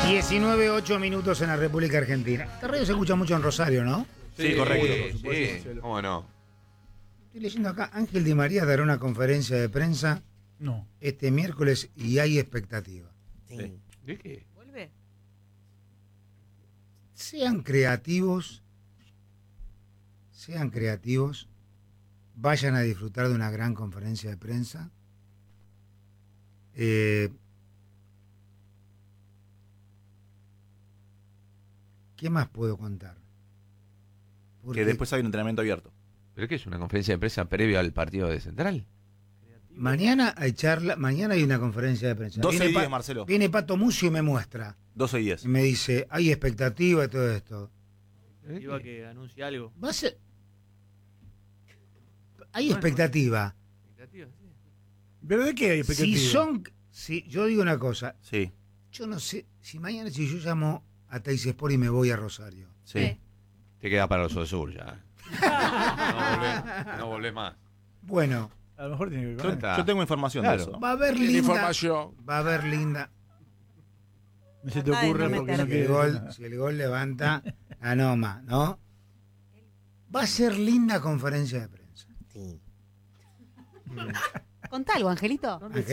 19:08 en la República Argentina. Esta radio se escucha mucho en Rosario, ¿no? Sí, correcto. Sí, ¿cómo no? Estoy leyendo acá, Ángel Di María dará una conferencia de prensa este miércoles y hay expectativa. Sí. ¿De qué? ¿Vuelve? Sean creativos, vayan a disfrutar de una gran conferencia de prensa. ¿Qué más puedo contar? Que después hay un entrenamiento abierto. ¿Pero qué es una conferencia de prensa previa al partido de Central? Mañana hay charla, mañana hay una conferencia de prensa. 12 y 10, Marcelo. Viene Pato Mucio y me muestra. 12 y 10. Y me dice, hay expectativa y todo esto. Iba que anuncie algo. Va a ser... Hay expectativa. ¿Expectativa? Sí. ¿Pero de qué hay expectativa? Si yo digo una cosa, Sí, yo no sé, si yo llamo a Teis Sport y me voy a Rosario. sí. Te queda para los sur ya. No volvés más. Bueno, A lo mejor tiene que ver Yo, con Está. yo tengo información Claro. de eso. va a haber Linda linda. información. Va a haber linda. No se te Tratá de ocurre no porque meter. no quiere. Si el gol levanta a Noma, ¿no? Va a ser linda conferencia de prensa. Contá algo, Angelito.